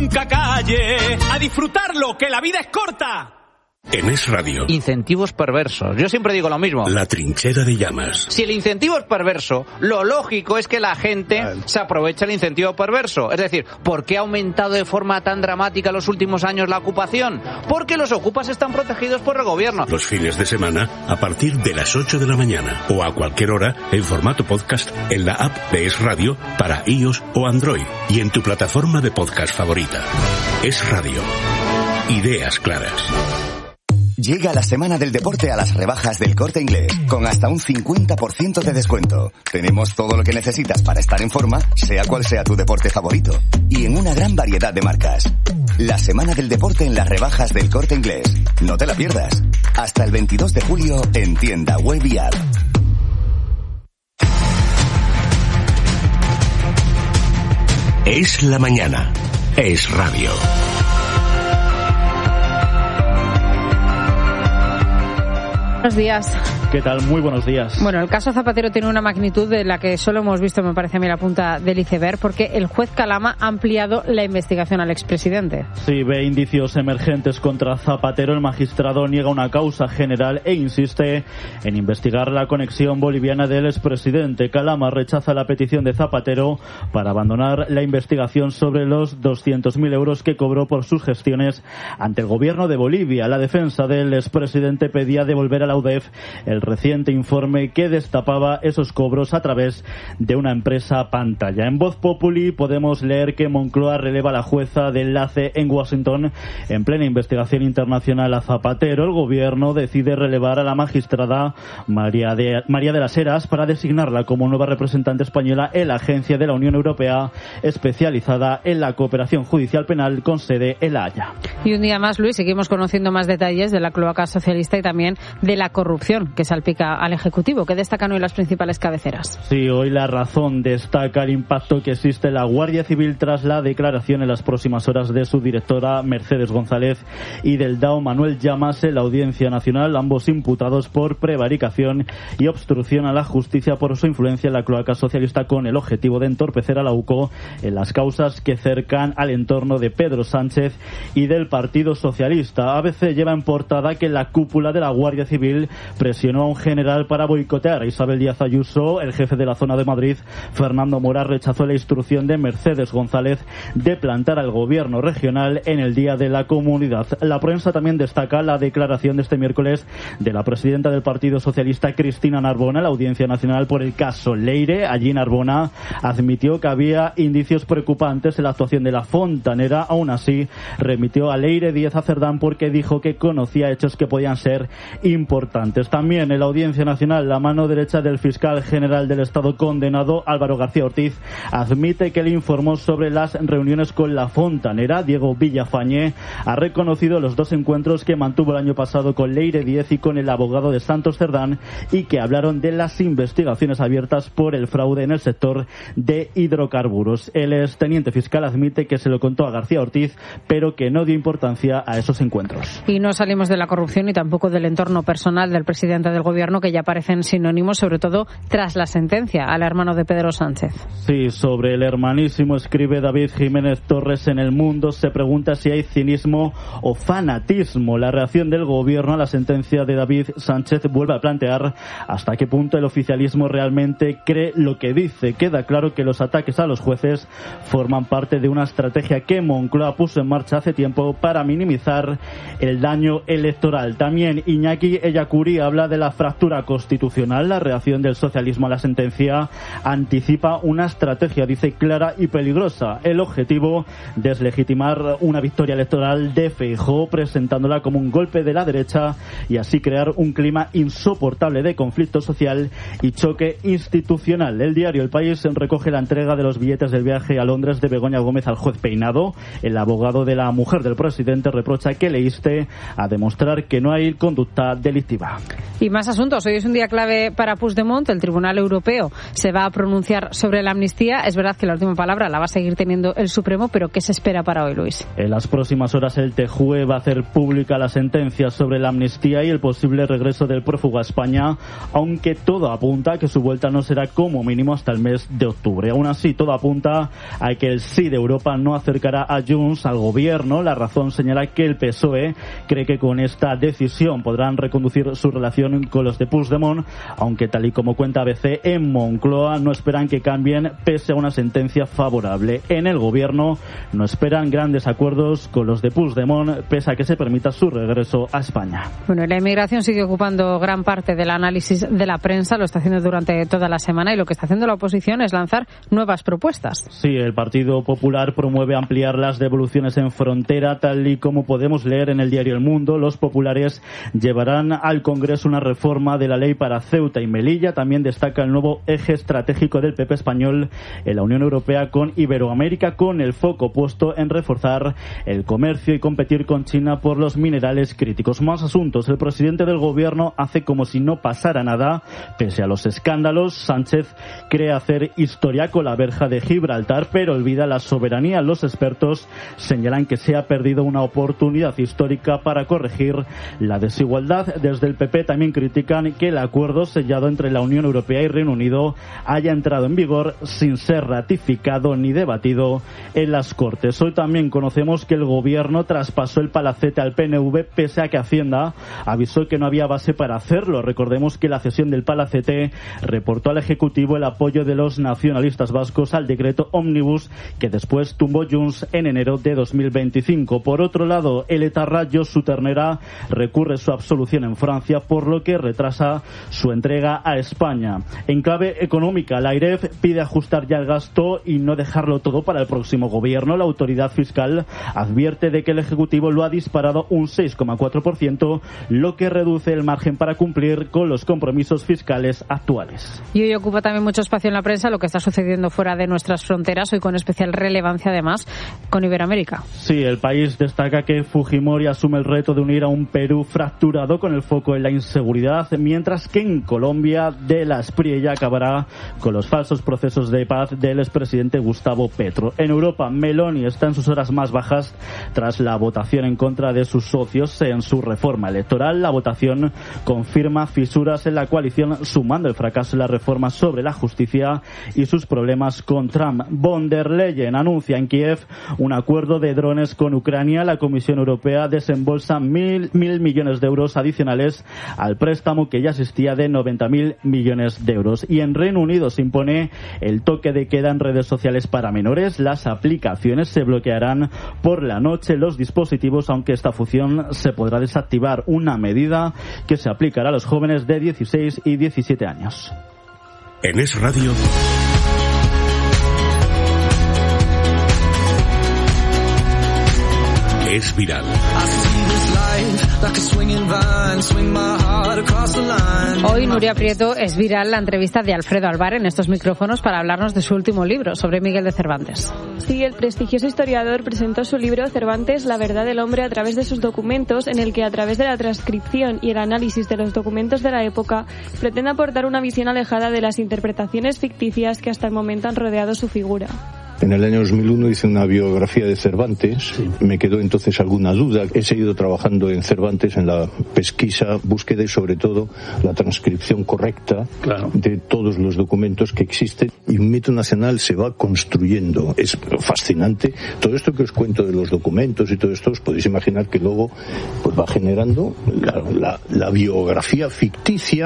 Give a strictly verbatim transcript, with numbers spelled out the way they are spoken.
nunca calle. A disfrutarlo, que la vida es corta. En Es Radio. Incentivos perversos. Yo siempre digo lo mismo. La trinchera de llamas. Si el incentivo es perverso, lo lógico es que la gente se aproveche el incentivo perverso. Es decir, ¿por qué ha aumentado de forma tan dramática los últimos años la ocupación? Porque los ocupas están protegidos por el gobierno. Los fines de semana a partir de las ocho de la mañana o a cualquier hora en formato podcast en la app de Es Radio para iOS o Android y en tu plataforma de podcast favorita. Es Radio. Ideas claras. Llega la semana del deporte a las rebajas del Corte Inglés, con hasta un cincuenta por ciento de descuento. Tenemos todo lo que necesitas para estar en forma, sea cual sea tu deporte favorito, y en una gran variedad de marcas. La semana del deporte en las rebajas del Corte Inglés. No te la pierdas. Hasta el veintidós de julio en tienda web y app. Es la mañana. Es Radio. Buenos días. ¿Qué tal? Muy buenos días. Bueno, el caso Zapatero tiene una magnitud de la que solo hemos visto, me parece a mí, la punta del iceberg, porque el juez Calama ha ampliado la investigación al expresidente. Sí, ve indicios emergentes contra Zapatero. El magistrado niega una causa general e insiste en investigar la conexión boliviana del expresidente. Calama rechaza la petición de Zapatero para abandonar la investigación sobre los doscientos mil euros que cobró por sus gestiones ante el gobierno de Bolivia. La defensa del expresidente pedía devolver a la U D E F el reciente informe que destapaba esos cobros a través de una empresa pantalla. En Voz Populi podemos leer que Moncloa releva a la jueza de enlace en Washington en plena investigación internacional a Zapatero. El gobierno decide relevar a la magistrada María de, María de las Heras para designarla como nueva representante española en la agencia de la Unión Europea especializada en la cooperación judicial penal con sede en La Haya. Y un día más, Luis, seguimos conociendo más detalles de la cloaca socialista y también de la corrupción que salpica al Ejecutivo. ¿Qué destacan hoy las principales cabeceras? Sí, hoy La Razón destaca el impacto que existe en la Guardia Civil tras la declaración en las próximas horas de su directora Mercedes González y del D A O Manuel Llamas en la Audiencia Nacional, ambos imputados por prevaricación y obstrucción a la justicia por su influencia en la cloaca socialista con el objetivo de entorpecer a la U C O en las causas que cercan al entorno de Pedro Sánchez y del Partido Socialista. A B C lleva en portada que la cúpula de la Guardia Civil presionó a un general para boicotear a Isabel Díaz Ayuso. El jefe de la zona de Madrid, Fernando Mora, rechazó la instrucción de Mercedes González de plantar al gobierno regional en el Día de la Comunidad. La prensa también destaca la declaración de este miércoles de la presidenta del Partido Socialista, Cristina Narbona, a la Audiencia Nacional por el caso Leire. Allí Narbona admitió que había indicios preocupantes en la actuación de la fontanera. Aún así, remitió a Leire Díaz a Cerdán porque dijo que conocía hechos que podían ser importantes. También en la Audiencia Nacional, la mano derecha del fiscal general del Estado condenado, Álvaro García Ortiz, admite que le informó sobre las reuniones con la fontanera. Diego Villafañé ha reconocido los dos encuentros que mantuvo el año pasado con Leire Díez y con el abogado de Santos Cerdán y que hablaron de las investigaciones abiertas por el fraude en el sector de hidrocarburos. El exteniente fiscal admite que se lo contó a García Ortiz, pero que no dio importancia a esos encuentros. Y no salimos de la corrupción y tampoco del entorno personal del presidente del gobierno, que ya parecen sinónimos, sobre todo tras la sentencia al hermano de Pedro Sánchez. Sí, sobre el hermanísimo escribe David Jiménez Torres en El Mundo. Se pregunta si hay cinismo o fanatismo. La reacción del gobierno a la sentencia de David Sánchez vuelve a plantear hasta qué punto el oficialismo realmente cree lo que dice. Queda claro que los ataques a los jueces forman parte de una estrategia que Moncloa puso en marcha hace tiempo para minimizar el daño electoral. También Iñaki Ellacurí habla de la fractura constitucional. La reacción del socialismo a la sentencia anticipa una estrategia, dice, clara y peligrosa. El objetivo, deslegitimar una victoria electoral de Feijóo, presentándola como un golpe de la derecha y así crear un clima insoportable de conflicto social y choque institucional. El diario El País recoge la entrega de los billetes del viaje a Londres de Begoña Gómez al juez Peinado. El abogado de la mujer del presidente reprocha que le inste a demostrar que no hay conducta delictiva. Y más asuntos. Hoy es un día clave para Puigdemont. El Tribunal Europeo se va a pronunciar sobre la amnistía. Es verdad que la última palabra la va a seguir teniendo el Supremo, pero ¿qué se espera para hoy, Luis? En las próximas horas el T J U E va a hacer pública la sentencia sobre la amnistía y el posible regreso del prófugo a España, aunque todo apunta a que su vuelta no será como mínimo hasta el mes de octubre. Aún así, todo apunta a que el sí de Europa no acercará a Junts al gobierno. La razón señala que el P S O E cree que con esta decisión podrán reconducir su relación con los de Puigdemont, aunque tal y como cuenta A B C, en Moncloa no esperan que cambien pese a una sentencia favorable. En el gobierno no esperan grandes acuerdos con los de Puigdemont pese a que se permita su regreso a España. Bueno, la inmigración sigue ocupando gran parte del análisis de la prensa, lo está haciendo durante toda la semana y lo que está haciendo la oposición es lanzar nuevas propuestas. Sí, el Partido Popular promueve ampliar las devoluciones en frontera, tal y como podemos leer en el diario El Mundo. Los populares llevarán al Congreso una reforma de la ley para Ceuta y Melilla. También destaca el nuevo eje estratégico del P P español en la Unión Europea con Iberoamérica, con el foco puesto en reforzar el comercio y competir con China por los minerales críticos. Más asuntos. El presidente del gobierno hace como si no pasara nada. Pese a los escándalos, Sánchez cree hacer historia con la verja de Gibraltar, pero olvida la soberanía. Los expertos señalan que se ha perdido una oportunidad histórica para corregir la desigualdad. Desde el P P también critican que el acuerdo sellado entre la Unión Europea y Reino Unido haya entrado en vigor sin ser ratificado ni debatido en las Cortes. Hoy también conocemos que el gobierno traspasó el palacete al P N V pese a que Hacienda avisó que no había base para hacerlo. Recordemos que la cesión del palacete reportó al Ejecutivo el apoyo de los nacionalistas vascos al decreto Ómnibus que después tumbó Junts en enero de dos mil veinticinco. Por otro lado, el etarra Josu Ternera recurre su absolución en Francia, por lo que retrasa su entrega a España. En clave económica, la AIREF pide ajustar ya el gasto y no dejarlo todo para el próximo gobierno. La autoridad fiscal advierte de que el Ejecutivo lo ha disparado un seis coma cuatro por ciento, lo que reduce el margen para cumplir con los compromisos fiscales actuales. Y hoy ocupa también mucho espacio en la prensa lo que está sucediendo fuera de nuestras fronteras, hoy con especial relevancia además con Iberoamérica. Sí, el país destaca que Fujimori asume el reto de unir a un Perú fracturado con el foco en la inseguridad, mientras que en Colombia De la Espriella acabará con los falsos procesos de paz del expresidente Gustavo Petro. En Europa, Meloni está en sus horas más bajas tras la votación en contra de sus socios en su reforma electoral. La votación confirma fisuras en la coalición, sumando el fracaso en la reforma sobre la justicia y sus problemas con Trump. Von der Leyen anuncia en Kiev un acuerdo de drones con Ucrania. La Comisión Europea desembolsa mil, mil millones de euros adicionales al préstamo que ya existía de noventa mil millones de euros. Y en Reino Unido se impone el toque de queda en redes sociales para menores. Las aplicaciones se bloquearán por la noche los dispositivos, aunque esta función se podrá desactivar, una medida que se aplicará a los jóvenes de dieciséis y diecisiete años. En Es Radio. Es viral. Hoy Nuria Prieto es viral la entrevista de Alfredo Alvar en estos micrófonos para hablarnos de su último libro sobre Miguel de Cervantes. Sí, el prestigioso historiador presentó su libro Cervantes, la verdad del hombre a través de sus documentos, en el que a través de la transcripción y el análisis de los documentos de la época pretende aportar una visión alejada de las interpretaciones ficticias que hasta el momento han rodeado su figura. En el año dos mil uno hice una biografía de Cervantes, sí. Me quedó entonces alguna duda. He seguido trabajando en Cervantes, en la pesquisa, búsqueda y sobre todo la transcripción correcta claro. de todos los documentos que existen. Y un mito nacional se va construyendo. Es fascinante. Todo esto que os cuento de los documentos y todo esto, os podéis imaginar que luego pues va generando la, la, la biografía ficticia.